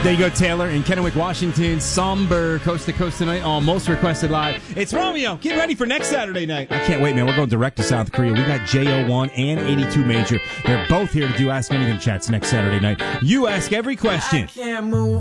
There you go, Taylor in Kennewick, Washington. Somber, coast to coast tonight. Oh, most requested live. It's Romeo. Get ready for next Saturday night. I can't wait, man. We're going direct to South Korea. We got JO1 and 82 Major. They're both here to do Ask Anything chats next Saturday night. You ask every question.